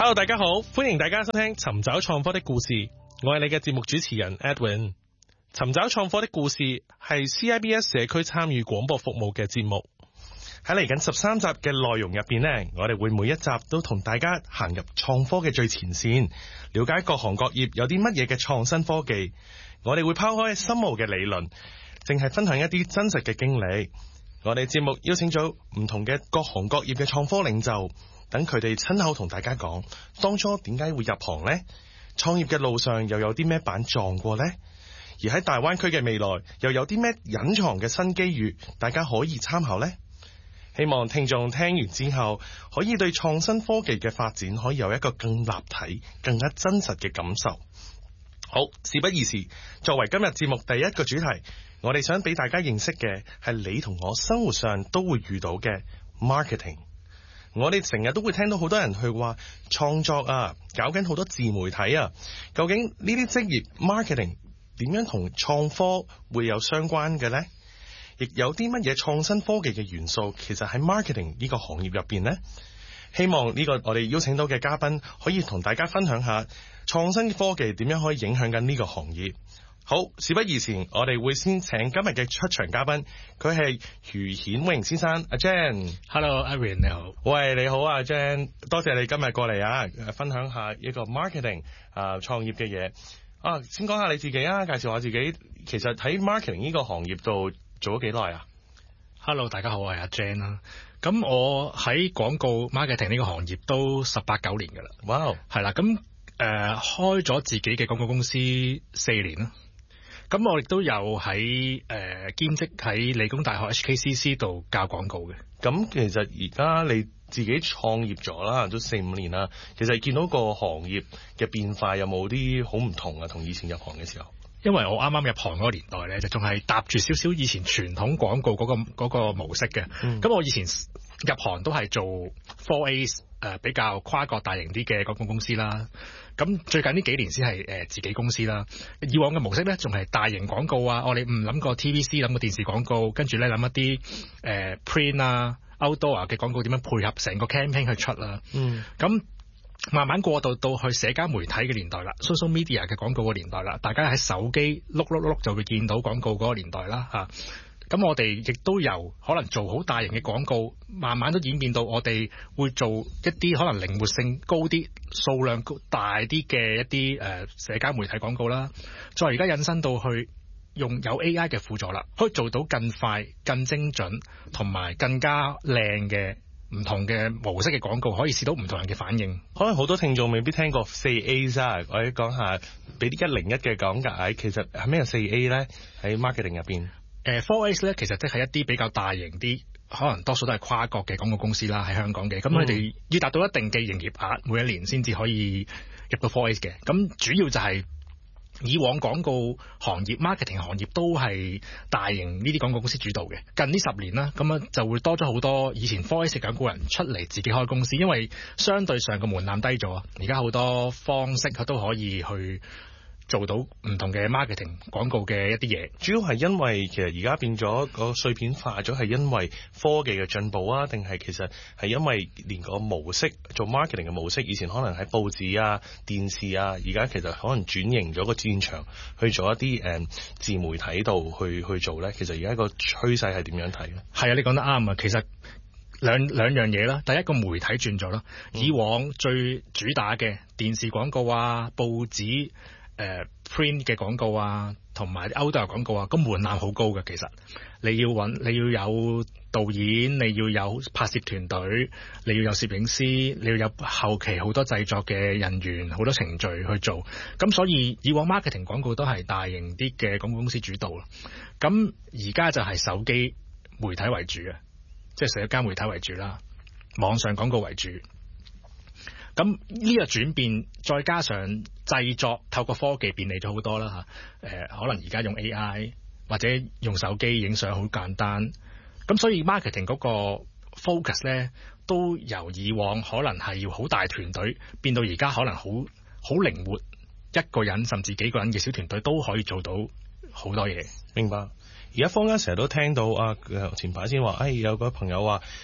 Hello， 大家好，歡迎大家收聽尋找創科的故事，我係你嘅節目主持人 Edwin。尋找創科的故事係 CIBS 社區參與廣播服務嘅節目。喺嚟緊13集嘅內容入邊呢，我哋會每一集都同大家行入創科嘅最前線，了解各行各業有啲乜嘢嘅創新科技。我哋會拋開深奧嘅理論，淨係分享一啲真實嘅經歷。我哋節目邀請咗唔同嘅各行各業嘅創科領袖，等佢哋親口同大家講當初點解會入行呢？創業嘅路上又有啲咩板撞過呢？而喺大灣區嘅未來又有啲咩隱藏嘅新機遇，大家可以參考呢？希望聽眾聽完之後可以對創新科技嘅發展可以有一個更立體、更加真實嘅感受。好，事不宜遲，作為今日節目第一個主題，我哋想俾大家認識嘅係你同我生活上都會遇到嘅 marketing。我哋成日都會聽到好多人去話創作啊，搞緊好多自媒體啊，究竟呢啲職業 marketing 點樣同創科會有相關嘅呢？亦有啲乜嘢創新科技嘅元素其實喺 marketing 呢個行業入邊呢？希望呢個我哋邀請到嘅嘉賓可以同大家分享下創新科技點樣可以影響緊呢個行業。好，事不宜遲，我哋會先請今日嘅出場嘉賓，佢係余顯榮先生，阿 Jan。Hello，Irene 你好。喂，你好啊 Jan， 多謝你今日過嚟啊，分享下一個 marketing 創業嘅嘢。先講下你自己啊，介紹下自己。其實喺 marketing 呢個行業度做咗幾耐啊 ？Hello， 大家好，我係阿 Jan 啦。咁我喺廣告 marketing 呢個行業都18、19年噶啦。哇 Wow，係啦。咁開咗自己嘅廣告公司4年啦。咁我亦都有喺兼職喺理工大學 HKCC 度教廣告嘅。咁其實而家你自己創業咗啦，都4、5年啦。其實見到個行業嘅變化有冇啲好唔同啊？同以前入行嘅時候？ 因為我啱啱入行嗰個年代咧，就仲係搭住少少以前傳統廣告嗰個模式嘅。咁我以前入行都係做 4A 比較跨國大型啲嘅廣告公司啦。咁最近呢幾年先係自己公司啦。以往嘅模式咧，仲係大型廣告啊，我哋唔諗過 TVC， 諗過電視廣告，跟住咧諗一啲print 啊、outdoor 嘅廣告點樣配合成個 campaign 去出啦。咁慢慢過渡到去社交媒體嘅年代啦 ，social media 嘅廣告嘅年代啦，大家喺手機碌就會見到廣告嗰個年代啦嚇。咁我哋亦都由可能做好大型嘅廣告，慢慢都演變到我哋會做一啲可能靈活性高啲、數量大啲嘅一啲社交媒體廣告啦。再而家引申到去用有 AI 嘅輔助啦，可以做到更快、更精準同埋更加靚嘅唔同嘅模式嘅廣告，可以試到唔同人嘅反應。 可能好多聽眾未必聽過4A 啊，我哋講下俾啲101嘅講解。其實係咩 4A 咧？喺 marketing 入邊 ，4A 咧其實即係一啲比較大型啲，可能多數都係跨國嘅廣告公司啦，喺香港嘅。咁佢哋要達到一定嘅營業額，每一年先至可以入到 4A 嘅。咁主要就係以往廣告行業 marketing 行業都係大型呢啲廣告公司主導嘅。近呢10年啦，咁就會多咗好多以前 4A 廣告人出嚟自己開公司，因為相對上個門檻低咗，而家好多方式佢都可以去做到唔同嘅 marketing 廣告嘅一啲嘢。 主要係因為其實而家變咗個碎片化咗，係因為科技嘅進步啊，定係其實係因為連個模式做 marketing 嘅模式，以前可能喺報紙啊、電視啊，而家其實可能轉型咗個戰場去做一啲自媒體度去做咧。其實而家個趨勢係點樣睇咧？ 係啊，你講得啱啊。其實兩樣嘢啦，第一個媒體轉咗啦，以往最主打嘅電視廣告啊、報紙print 嘅廣告啊，同埋 outdoor 廣告啊，個門檻好高嘅。其實你要有導演，你要有拍攝團隊，你要有攝影師，你要有後期好多製作嘅人員，好多程序去做。咁所以以往 marketing 廣告都係大型啲嘅廣告公司主導啦。咁而家就係手機媒體為主啊，即係社交媒體為主啦，網上廣告為主。咁呢個轉變，再加上製作透過科技便利咗好多啦嚇。可能而家用 AI 或者用手機影相好簡單。咁所以 marketing 嗰個 focus 咧，都由以往可能係要好大團隊，變到而家可能好靈活，一個人甚至幾個人嘅小團隊都可以做到好多嘢。 明白。而家坊間成日都聽到前排先話，有個朋友話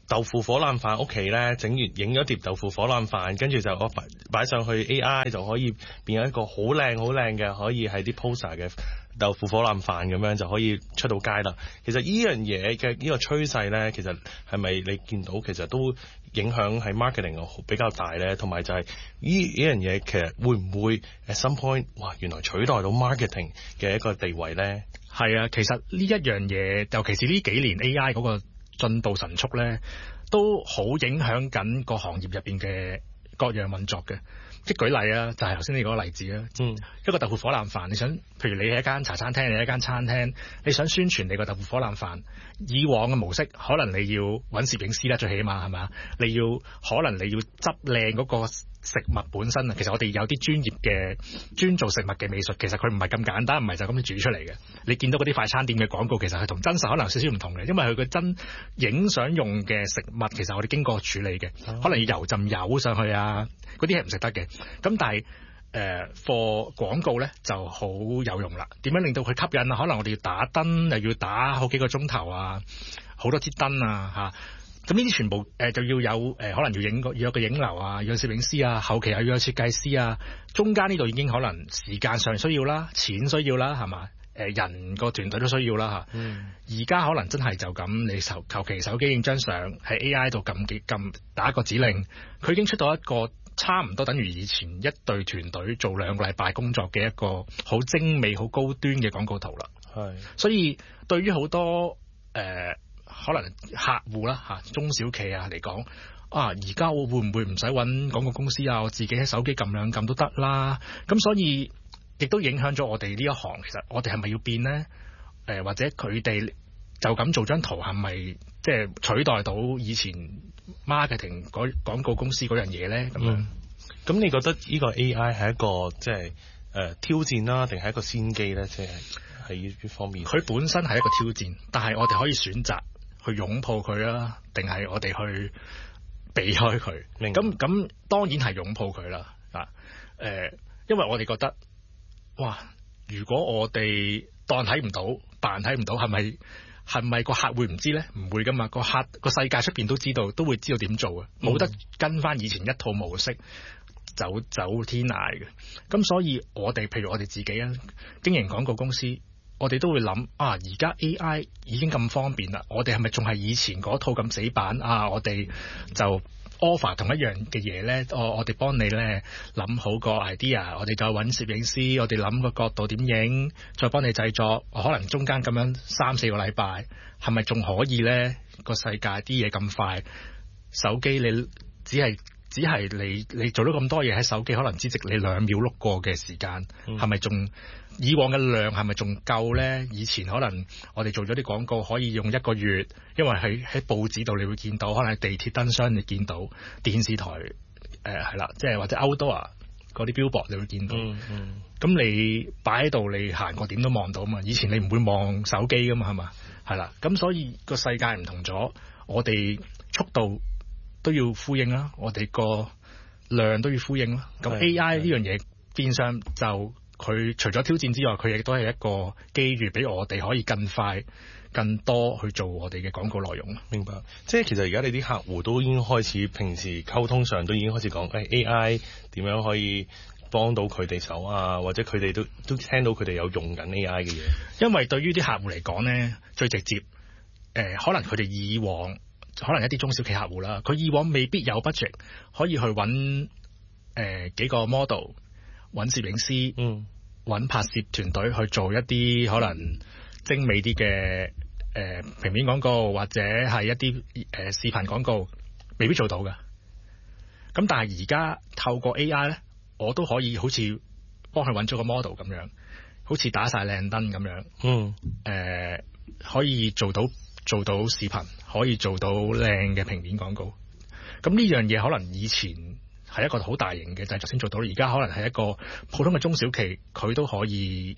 豆腐火腩飯屋企咧，整完影咗碟豆腐火腩飯，跟住就我擺上去 AI 就可以變一個好靚嘅，可以係啲 poster 嘅豆腐火腩飯咁樣就可以出到街啦。其實呢樣嘢嘅呢個趨勢咧，其實係咪你見到其實都影響係 marketing 比較大咧？同埋就係呢樣嘢其實會唔會 at some point 哇原來取代到 marketing 嘅一個地位咧？ 係啊，其實呢一樣嘢，尤其是呢幾年 AI 嗰個進步神速咧，都好影響緊個行業入邊嘅各樣運作嘅。即係舉例啊，就係頭先你嗰個例子啊。一個豆腐火腩飯，你想，譬如你係一間茶餐廳，你係一間餐廳，你想宣傳你個豆腐火腩飯，以往嘅模式可能你要揾攝影師啦，最起碼係嘛？可能你要執靚嗰個食物本身啊。其實我哋有啲專業嘅專做食物嘅美術，其實佢唔係咁簡單，唔係就咁樣煮出嚟嘅。你見到嗰啲快餐店嘅廣告，其實係同真實可能有少少唔同嘅，因為佢個真影相用嘅食物，其實我哋經過處理嘅，可能要油浸油上去啊，嗰啲係唔食得嘅。咁但係貨廣告咧就好有用啦。點樣令到佢吸引啊？可能我哋要打燈，又要打好幾個鐘頭啊，好多支燈啊嚇。咁呢啲全部就要有可能要有個影樓啊，要有攝影師啊，後期又要有設計師啊。中間呢度已經可能時間上需要啦，錢需要啦，係嘛？人個團隊都需要啦嚇。而家可能真係就咁，你求其手機影張相喺 AI 度撳打一個指令，佢已經出到一個差唔多等於以前一隊團隊做2個禮拜工作嘅一個好精美、好高端嘅廣告圖啦。係，所以對於好多可能客戶啦嚇，中小企啊嚟講，而家我會唔會唔使揾廣告公司啊？我自己喺手機撳兩撳都得啦。咁所以亦都影響咗我哋呢一行。其實我哋係咪要變呢？或者佢哋就咁做張圖係咪即係取代到以前 marketing 廣告公司嗰樣嘢咧？咁樣咁你覺得呢個 AI 係一個即係挑戰啦，定係一個先機咧？即係喺呢方面， 佢本身係一個挑戰，但係我哋可以選擇去擁抱佢啊，定係我哋去避開佢？咁當然係擁抱佢啦。因為我哋覺得，哇！如果我哋當睇唔到，扮睇唔到，係咪個客會唔知咧？唔會噶嘛，個世界出邊都知道，都會知道點做嘅，冇得跟翻以前一套模式走天涯嘅。咁所以我哋譬如我哋自己啊，經營廣告公司，我哋都會諗而家 AI 已經咁方便啦，我哋係咪仲係以前嗰套咁死板啊？我哋就offer 同一樣嘅嘢咧，我哋幫你咧諗好個 idea， 我哋再揾攝影師，我哋諗個角度點影，再幫你製作，可能中間咁樣3-4個禮拜，係咪仲可以咧？個世界啲嘢咁快，手機你只係你做到咁多嘢喺手機，可能只值你2秒碌過嘅時間，係咪仲以往嘅量係咪仲夠咧？以前可能我哋做咗啲廣告可以用1個月，因為喺報紙度你會見到，可能喺地鐵燈箱你見到，電視台係啦，即係或者 outdoor 嗰啲 billboard 你會見到。咁你擺喺度，你行過點都望到嘛。以前你唔會望手機噶嘛，係嘛？係啦，咁所以個世界唔同咗，我哋速度都要呼應啦，我哋個量都要呼應啦。咁 AI 呢樣嘢變相就佢除咗挑戰之外，佢亦都係一個機遇，俾我哋可以更快、更多去做我哋嘅廣告內容。 明白，即係其實而家你啲客戶都已經開始平時溝通上都已經開始講AI 點樣可以幫到佢哋手啊，或者佢哋都聽到佢哋有用緊 AI 嘅嘢。 因為對於啲客戶嚟講咧，最直接可能佢哋以往可能一啲中小企客戶啦，佢以往未必有 budget 可以去揾幾個 model， 揾攝影師，揾拍攝團隊去做一啲可能精美啲嘅平面廣告，或者係一啲視頻廣告，未必做到㗎。咁但係而家透過 AI 咧，我都可以好似幫佢揾咗個 model 咁樣，好似打晒靚燈咁樣，可以做到視頻，可以做到靚嘅平面廣告。咁呢樣嘢可能以前係一個好大型嘅製作先做到，而家可能係一個普通嘅中小企，佢都可以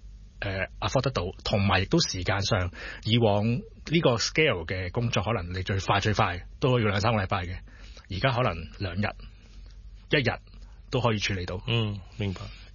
afford 得到，同埋亦都時間上，以往呢個 scale 嘅工作可能你最快都要2-3個禮拜嘅，而家可能2日、1日都可以處理到。 明白。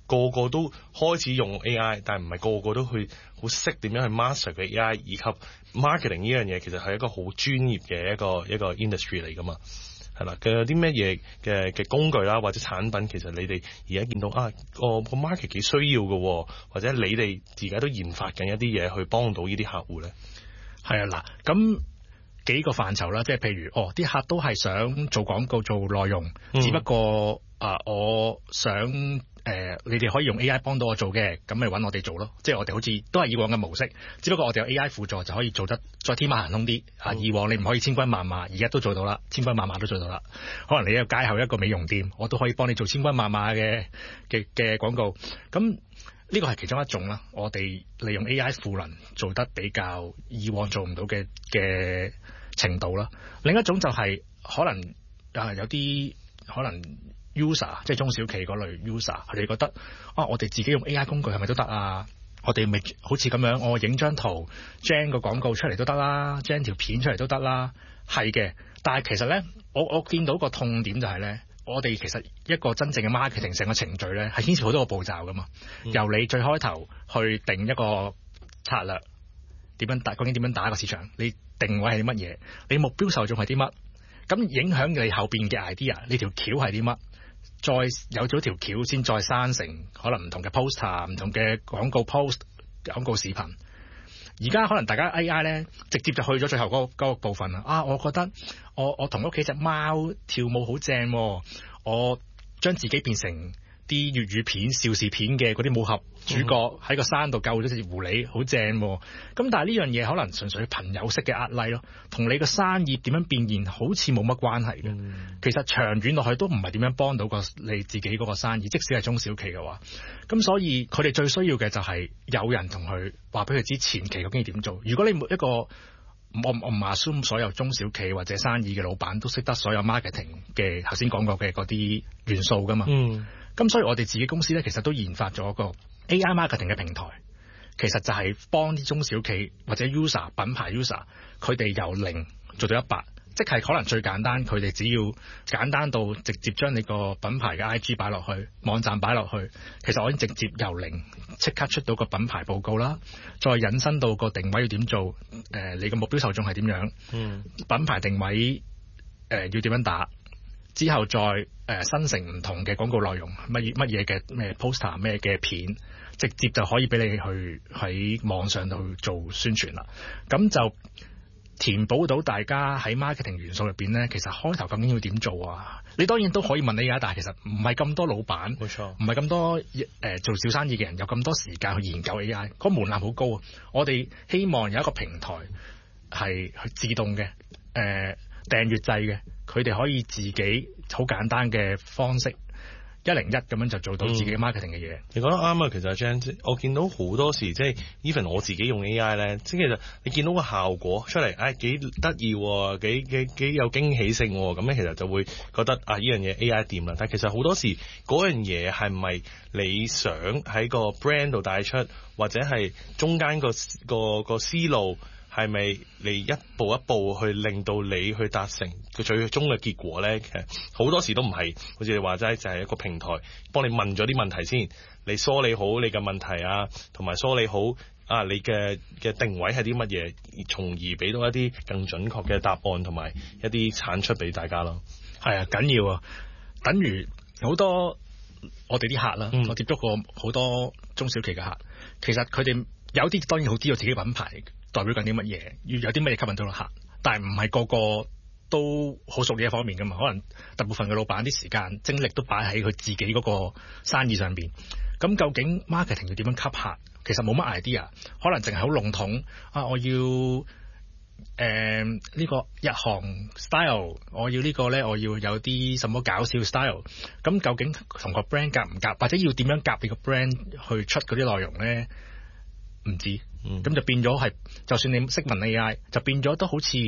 個個都開始用 AI， 但係唔係個個都去好識點樣去 master 嘅 AI， 以及 marketing 呢樣嘢其實係一個好專業嘅一個 industry 嚟噶嘛。係啦，有啲咩嘢嘅工具啦，或者產品，其實你哋而家見到個 market 幾需要嘅，或者你哋而家都研發緊一啲嘢去幫到呢啲客戶咧？ 係啊，嗱，咁幾個範疇啦，即係譬如啲客都係想做廣告做內容，只不過我想你哋可以用 AI 幫到我做嘅，咁咪揾我哋做咯。即係我哋好似都係以往嘅模式，只不過我哋有 AI 輔助就可以做得再天馬行空啲。以往你唔可以千軍萬馬，而家都做到啦，千軍萬馬都做到啦。可能你有街口一個美容店，我都可以幫你做千軍萬馬嘅廣告。咁呢個係其中一種啦。我哋利用 AI 賦能做得比較以往做唔到嘅程度啦。另一種就係可能有啲可能 user 即係中小企嗰類 user， 佢哋覺得我哋自己用 AI 工具係咪都得啊？我哋咪好似咁樣，我影張圖 gen 個廣告出嚟都得啦，gen 條片出嚟都得啦。係嘅，但係其實咧，我見到個痛點就係咧，我哋其實一個真正嘅 marketing 成個程序咧係牽涉好多個步驟噶嘛。由你最開頭去定一個策略，究竟點樣打個市場，你定位係啲乜嘢，你目標受眾係啲乜，咁影響你後邊嘅 idea， 你條橋係啲乜，再有咗條橋先再生成可能唔同嘅 poster、唔同嘅廣告 post、廣告視頻。而家可能大家 AI 咧直接就去咗最後嗰個部分啦。我覺得我同屋企隻貓跳舞好正，我將自己變成啲粵語片、邵氏片嘅嗰啲武俠主角喺個山度救咗隻狐狸，好正。咁但係呢樣嘢可能純粹朋友式嘅壓力咯，同你個生意點樣變現好似冇乜關係嘅。其實長遠落去都唔係點樣幫到你自己嗰個生意，即使係中小企嘅話。咁所以佢哋最需要嘅就係有人同佢話俾佢知前期究竟點做。如果你一個我唔 assume 所有中小企或者生意嘅老闆都識得所有 marketing 嘅頭先講過嘅嗰啲元素噶嘛。咁所以我哋自己公司咧，其實都研發咗個 AI marketing 嘅平台，其實就係幫啲中小企或者 user 品牌 user， 佢哋由0做到100，即係可能最簡單，佢哋只要簡單到直接將你個品牌嘅 IG 擺落去，網站擺落去，其實我已經直接由0即刻出到個品牌報告啦，再引申到個定位要點做，你個目標受眾係點樣，品牌定位要點樣打。之後再生成唔同嘅廣告內容，乜嘢嘅咩 poster 咩嘅片，直接就可以俾你去喺網上度去做宣傳啦。咁就填補到大家喺 marketing 元素入邊咧，其實開頭究竟要點做啊？你當然都可以問你啊，但係其實唔係咁多老闆，冇錯，唔係咁多做小生意嘅人有咁多時間去研究 AI，個門檻好高啊！我哋希望有一個平台係去自動嘅訂閱制嘅，佢哋可以自己好簡單嘅方式101咁樣就做到自己 marketing 嘅嘢。 你講得啱啊！其實阿 Jan， 我見到好多時即係 even 我自己用 AI 咧，即係其實你見到個效果出嚟，幾得意喎，幾有驚喜性喎，咁咧其實就會覺得呢樣嘢 AI 掂啦。但係其實好多時嗰樣嘢係咪你想喺個 brand 度帶出，或者係中間個思路？係咪你一步一步去令到你去達成個最終嘅結果咧？其實好多時都唔係，好似你話齋，就係一個平台幫你問咗啲問題先，你梳理好你嘅問題啊，同埋梳理好你嘅定位係啲乜嘢，從而俾到一啲更準確嘅答案同埋一啲產出俾大家咯。 係啊，緊要啊！等於好多我哋啲客啦，我接觸過好多中小企嘅客，其實佢哋有啲當然好知道自己品牌代表緊啲乜嘢，要有啲乜嘢吸引到個客，但係唔係個個都好熟呢一方面噶嘛。可能大部分嘅老闆啲時間精力都擺喺佢自己嗰個生意上邊。咁究竟 marketing 要點樣吸客？其實冇乜 idea， 可能淨係好籠統我要呢個日韓 style， 我要呢個咧，我要有啲什麼搞笑 style。咁究竟同個 brand 夾唔夾，或者要點樣夾你個 brand 去出嗰啲內容咧？唔知，咁就變咗係，就算你識問 AI， 就變咗都好似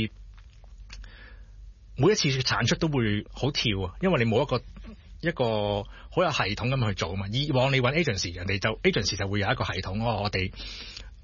每一次產出都會好跳啊，因為你冇一個好有系統咁去做啊嘛。以往你揾 agency， 人哋就 agency 就會有一個系統，我哋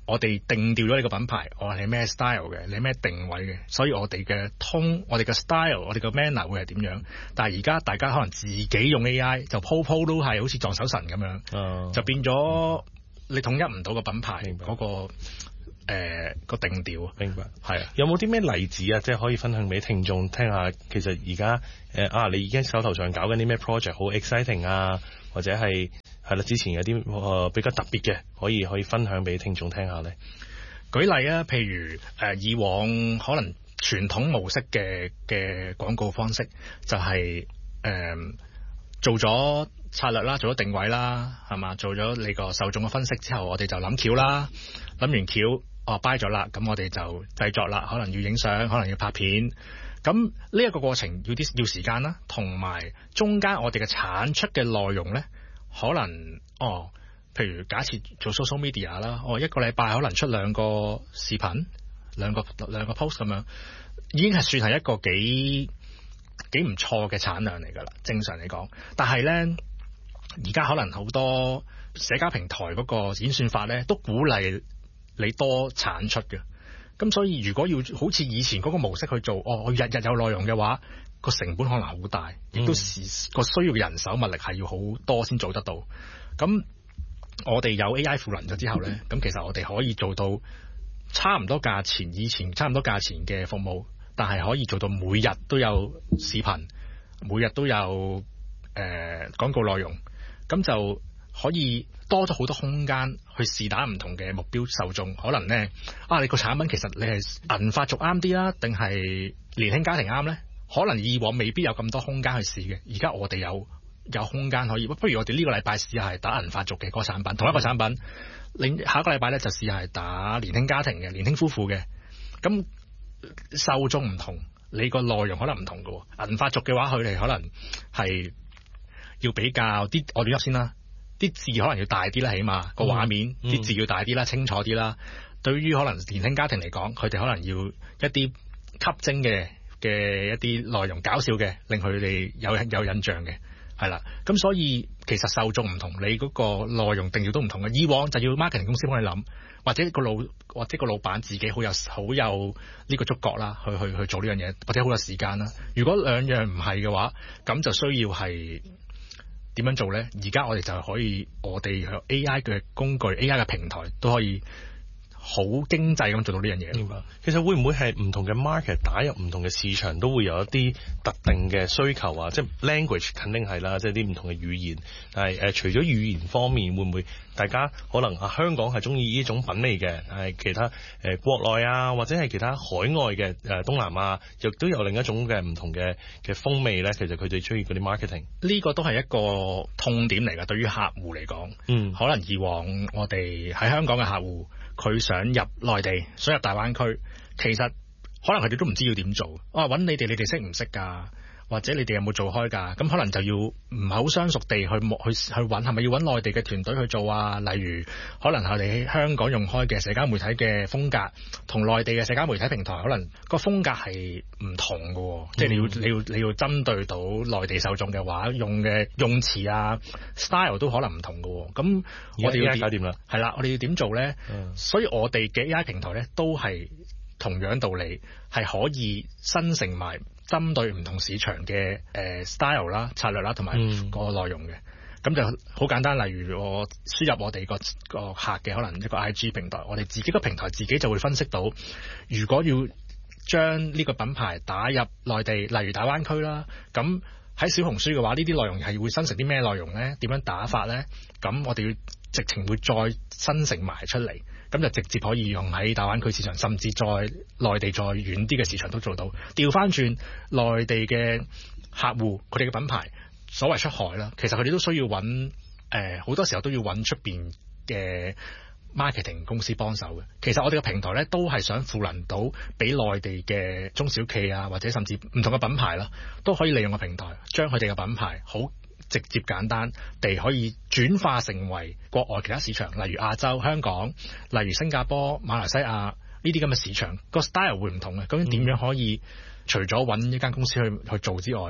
我哋定調咗呢個品牌，我係咩 style 嘅，你咩定位嘅，所以我哋嘅我哋嘅 style， 我哋嘅 manner 會係點樣？但係而家大家可能自己用 AI 就鋪都係好似撞手神咁樣，就變咗你統一唔到個品牌嗰個定調。 明白， 係啊。 有冇啲咩例子啊？即係可以分享俾聽眾聽下。其實而家你已經手頭上搞緊啲咩 project 好 exciting 啊，或者係啦，之前有啲比較特別嘅，可以分享俾聽眾聽下咧。 舉例啊，譬如以往可能傳統模式嘅廣告方式就係做咗策略啦，做咗定位啦，係嘛？做咗你個受眾嘅分析之後，我哋就諗橋啦，諗完橋buy 咗啦，咁我哋就製作啦，可能要影相，可能要拍片。咁呢一個過程要時間啦，同埋中間我哋嘅產出嘅內容咧，可能譬如假設做 social media 啦，一個禮拜可能出2個視頻，兩個 post 咁樣，已經係算係一個幾唔錯嘅產量嚟㗎啦。正常嚟講，但係咧而家可能好多社交平台嗰個演算法咧，都鼓勵你多產出嘅。咁所以如果要好似以前嗰個模式去做，我日日有內容嘅話，個成本可能好大，亦都係個需要嘅人手物力係要好多先做得到。咁我哋有 AI 賦能咗之後咧，咁其實我哋可以做到差唔多價錢，以前差唔多價錢嘅服務，但係可以做到每日都有視頻，每日都有廣告內容，咁就可以多咗好多空間去試打唔同嘅目標受眾。可能咧你個產品其實你係銀髮族啱啲啦，定係年輕家庭啱咧？可能以往未必有咁多空間去試嘅，而家我哋有空間可以。不如我哋呢個禮拜試下係打銀髮族嘅嗰個產品，同一個產品，下一個禮拜咧就試下係打年輕家庭嘅、年輕夫婦嘅。咁受眾唔同，你個內容可能唔同嘅。銀髮族嘅話，佢哋可能係要比較啲，我哋先啦。啲字可能要大啲啦，起碼個畫面啲字要大啲啦，清楚啲啦。對於可能年輕家庭嚟講，佢哋可能要一啲吸睛嘅一啲內容，搞笑嘅，令佢哋有印象嘅，係啦。咁所以其實受眾唔同，你嗰個內容定調都唔同嘅。以往就要 marketing 公司幫你諗，或者個老闆自己好有呢個觸覺啦，去做呢樣嘢，或者好有時間啦。如果兩樣唔係嘅話，咁就需要係點樣做咧？而家我哋就可以，我哋 AI 嘅工具、AI 嘅平台都可以好經濟咁做到呢樣嘢。 明白。其實會唔會係唔同嘅 market 打入唔同嘅市場，都會有一啲特定嘅需求啊？即係 language 肯定係啦，即係啲唔同嘅語言。但係除咗語言方面，會唔會大家可能香港係中意呢種品味嘅？係其他國內啊，或者係其他海外嘅東南亞，亦都有另一種嘅唔同嘅風味咧。其實佢哋中意嗰啲 marketing，呢個都係一個痛點嚟㗎。對於客戶嚟講，可能以往我哋喺香港嘅客戶，佢想入內地，想入大灣區，其實可能佢哋都唔知要點做。揾你哋識唔識㗎？或者你哋有冇做開㗎？咁可能就要唔係好相熟地去揾，係咪要揾內地嘅團隊去做啊？例如可能我哋喺香港用開嘅社交媒體嘅風格，同內地嘅社交媒體平台可能個風格係唔同嘅。即係你要針對到內地受眾嘅話，用嘅用詞啊 style 都可能唔同嘅。咁我哋要搞掂啦，係啦，我哋要點做咧？所以我哋嘅 AI 平台咧都係同樣道理，係可以生成埋針對唔同市場嘅style 啦、策略啦同埋個內容嘅。咁就好簡單。例如我輸入我哋個客嘅可能一個 IG 平台，我哋自己個平台自己就會分析到，如果要將呢個品牌打入內地，例如大灣區啦，咁喺小紅書嘅話，呢啲內容係會生成啲咩內容咧？點樣打法咧？咁我哋要直情會再生成埋出嚟。咁就直接可以用喺大灣區市場，甚至在內地再遠啲嘅市場都做到。調翻轉內地嘅客戶，佢哋嘅品牌所謂出海啦，其實佢哋都需要揾好多時候都要揾出邊嘅 marketing 公司幫手嘅。其實我哋嘅平台咧都係想賦能到俾內地嘅中小企啊，或者甚至唔同嘅品牌啦，都可以利用個平台將佢哋嘅品牌好直接簡單地可以轉化成為國外其他市場，例如亞洲、香港，例如新加坡、馬來西亞呢啲咁嘅市場，個 style 會唔同嘅。究竟點樣可以除咗揾一間公司去做之外，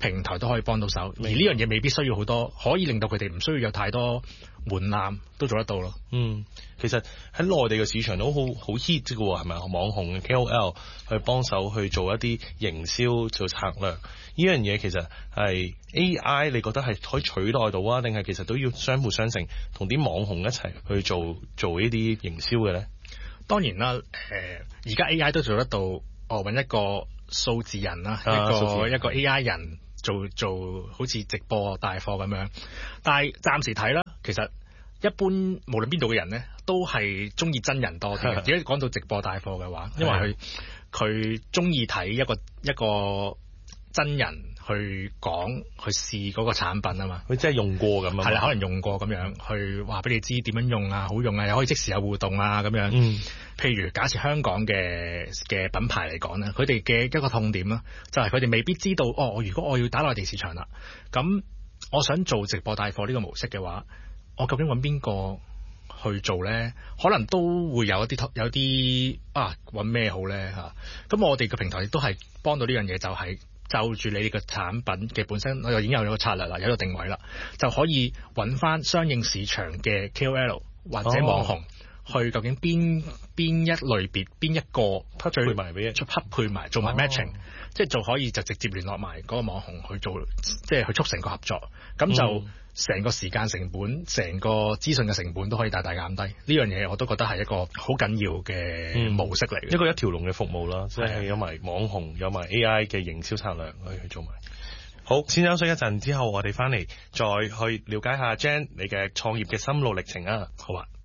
平台都可以幫到手，而呢樣嘢未必需要好多，可以令到佢哋唔需要有太多門檻都做得到咯。 其實喺內地嘅市場都好 hit 嘅喎，係咪？網紅嘅 KOL 去幫手去做一啲營銷做策略，呢樣嘢其實係 AI，你覺得係可以取代到啊？定係其實都要相輔相成，同啲網紅一齊去做呢啲營銷嘅咧？ 當然啦，而家 AI 都做得到，揾一個數字人啦，一個 AI 人做好似直播帶貨咁樣，但係暫時睇啦，其實一般無論邊度嘅人咧，都係中意真人多啲嘅。而家講到直播帶貨嘅話，因為佢中意睇一個真人去講去試嗰個產品啊嘛， 佢真係用過咁啊， 係啦，可能用過咁樣去話俾你知點樣用啊，好用啊，又可以即時有互動啊咁樣。譬如假設香港嘅品牌嚟講咧，佢哋嘅一個痛點啦，就係佢哋未必知道如果我要打內地市場啦，咁我想做直播帶貨呢個模式嘅話，我究竟揾邊個去做咧？可能都會有啲揾咩好咧嚇。咁我哋嘅平台亦都係幫到呢樣嘢，就係就住你哋嘅產品嘅本身，我又已經有個策略啦，有個定位啦，就可以揾翻相應市場嘅 KOL 或者網紅。去究竟邊一類別邊一個匹配埋俾匹配埋做埋 matching，即係就可以就直接聯絡埋嗰個網紅去做，即係去促成個合作，咁就成個時間成本、成個資訊嘅成本都可以大大減低。呢樣嘢我都覺得係一個好緊要嘅模式嚟嘅， 一個一條龍嘅服務啦，即係有埋網紅，有埋 AI 嘅營銷策略可以去做埋。好，先休息一陣之後，我哋翻嚟再去了解下 Jan 你嘅創業嘅心路歷程啊。 好啊。